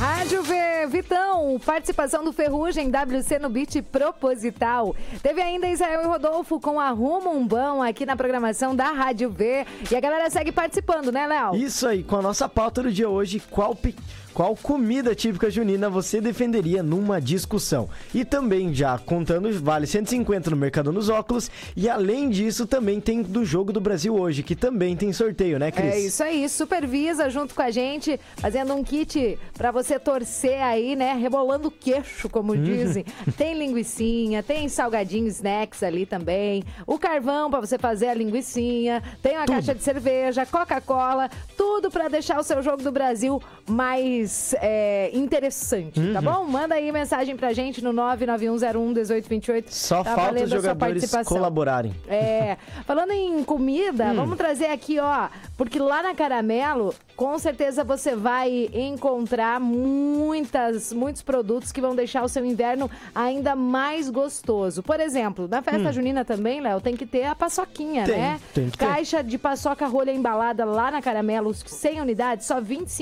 Rádio V, Vitão, participação do Ferrugem, WC no beat proposital. Teve ainda Israel e Rodolfo com Arruma um Bão aqui na programação da Rádio V. E a galera segue participando, né, Léo? Isso aí, com a nossa pauta do dia hoje, qual comida típica junina você defenderia numa discussão? E também, já contando, vale 150 no Mercado nos Óculos. E além disso, também tem do Jogo do Brasil hoje, que também tem sorteio, né, Cris? É isso aí, Supervisa junto com a gente, fazendo um kit pra você torcer aí, né, rebolando o queixo, como dizem. Tem linguicinha, tem salgadinho, snacks ali também, o carvão pra você fazer a linguicinha, tem uma caixa de cerveja, Coca-Cola, tudo pra deixar o seu Jogo do Brasil mais interessante, tá bom? Manda aí mensagem pra gente no 991011828. Só falta os jogadores colaborarem. Falando em comida, vamos trazer aqui, ó, porque lá na Caramelo, com certeza você vai encontrar muitos produtos que vão deixar o seu inverno ainda mais gostoso. Por exemplo, na festa junina também, Léo, tem que ter a paçoquinha, né? Tem que ter. Caixa de paçoca rolha embalada lá na Caramelo, 100 unidades, só 25